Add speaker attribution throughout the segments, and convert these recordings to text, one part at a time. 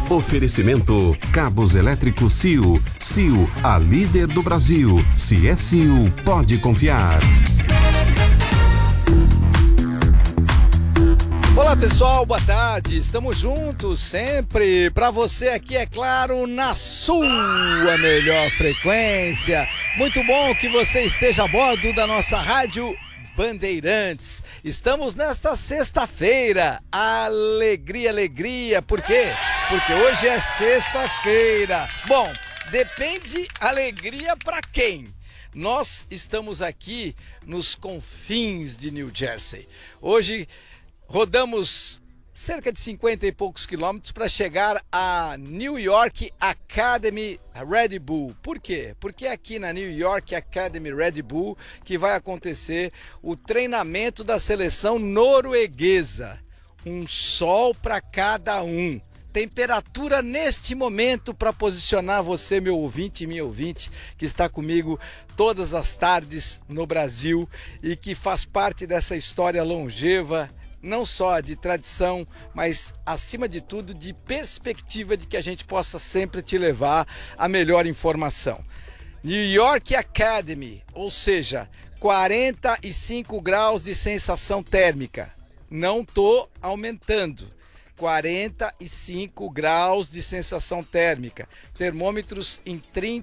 Speaker 1: Oferecimento Cabos Elétricos Sil. Sil, a líder do Brasil. Se é Sil, pode confiar.
Speaker 2: Olá pessoal, boa tarde, estamos juntos sempre, para você aqui, é claro, na sua melhor frequência. Muito bom que você esteja a bordo da nossa rádio Bandeirantes. Estamos nesta sexta-feira, alegria, alegria, por quê? Porque hoje é sexta-feira. Bom, depende alegria para quem? Nós estamos aqui nos confins de New Jersey. Hoje rodamos cerca de 50 e poucos quilômetros para chegar a New York Academy Red Bull. Por quê? Porque aqui na New York Academy Red Bull que vai acontecer o treinamento da seleção norueguesa. Um sol para cada um. Temperatura neste momento para posicionar você, meu ouvinte e minha ouvinte, que está comigo todas as tardes no Brasil e que faz parte dessa história longeva, não só de tradição, mas acima de tudo de perspectiva de que a gente possa sempre te levar a melhor informação. New York Academy, ou seja, 45 graus de sensação térmica. Não estou aumentando. 45 graus de sensação térmica. Termômetros em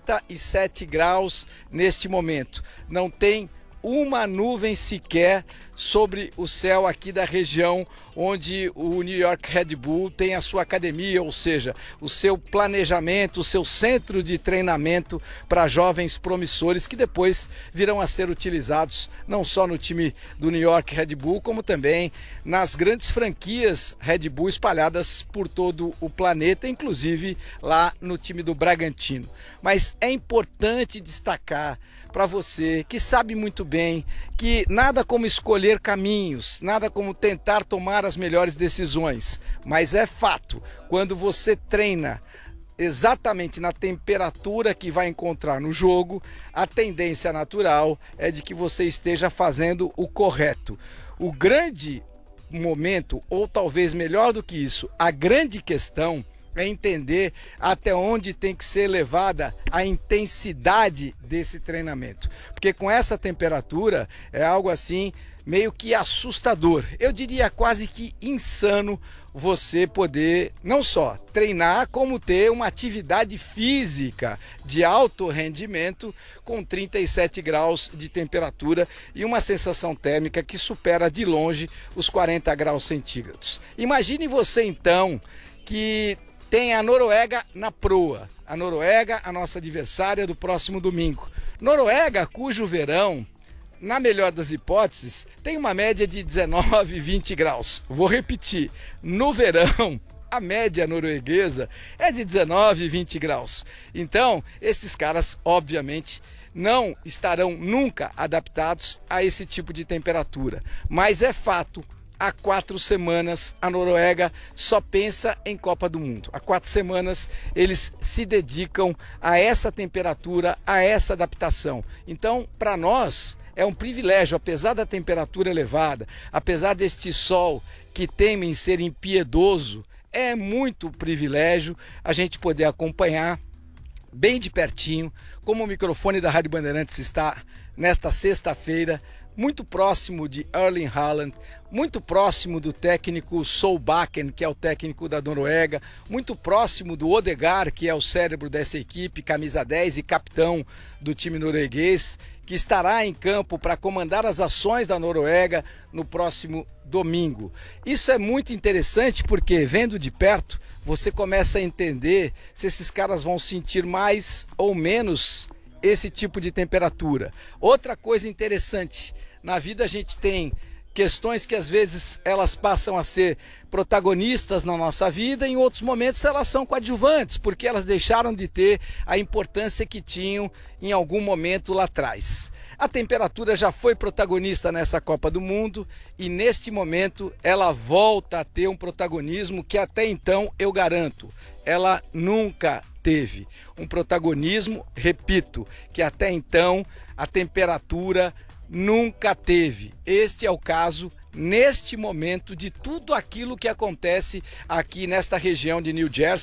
Speaker 2: 37 graus neste momento. Não tem uma nuvem sequer sobre o céu aqui da região onde o New York Red Bull tem a sua academia, ou seja, o seu planejamento, o seu centro de treinamento para jovens promissores que depois virão a ser utilizados não só no time do New York Red Bull, como também nas grandes franquias Red Bull espalhadas por todo o planeta, inclusive lá no time do Bragantino. Mas é importante destacar para você que sabe muito bem que nada como escolher caminhos, nada como tentar tomar as melhores decisões, mas é fato, quando você treina exatamente na temperatura que vai encontrar no jogo, a tendência natural é de que você esteja fazendo o correto. O grande momento, ou talvez melhor do que isso, a grande questão é entender até onde tem que ser levada a intensidade desse treinamento. Porque com essa temperatura é algo assim meio que assustador. Eu diria quase que insano você poder não só treinar, como ter uma atividade física de alto rendimento com 37 graus de temperatura e uma sensação térmica que supera de longe os 40 graus centígrados. Imagine você então que tem a Noruega na proa. A Noruega, a nossa adversária do próximo domingo. Noruega, cujo verão, na melhor das hipóteses, tem uma média de 19, 20 graus. Vou repetir, no verão, a média norueguesa é de 19, 20 graus. Então, esses caras, obviamente, não estarão nunca adaptados a esse tipo de temperatura. Mas é fato, há 4 semanas a Noruega só pensa em Copa do Mundo. Há 4 semanas eles se dedicam a essa temperatura, a essa adaptação. Então, para nós é um privilégio, apesar da temperatura elevada, apesar deste sol que teme em ser impiedoso, é muito privilégio a gente poder acompanhar bem de pertinho como o microfone da Rádio Bandeirantes está nesta sexta-feira, muito próximo de Erling Haaland, muito próximo do técnico Solbakken, que é o técnico da Noruega, muito próximo do Odegaard, que é o cérebro dessa equipe, camisa 10 e capitão do time norueguês, que estará em campo para comandar as ações da Noruega no próximo domingo. Isso é muito interessante porque, vendo de perto, você começa a entender se esses caras vão sentir mais ou menos esse tipo de temperatura. Outra coisa interessante, na vida a gente tem questões que às vezes elas passam a ser protagonistas na nossa vida, em outros momentos elas são coadjuvantes, porque elas deixaram de ter a importância que tinham em algum momento lá atrás. A temperatura já foi protagonista nessa Copa do Mundo e neste momento ela volta a ter um protagonismo que até então, eu garanto, ela nunca teve. Um protagonismo, repito, que até então a temperatura nunca teve. Este é o caso neste momento de tudo aquilo que acontece aqui nesta região de New Jersey.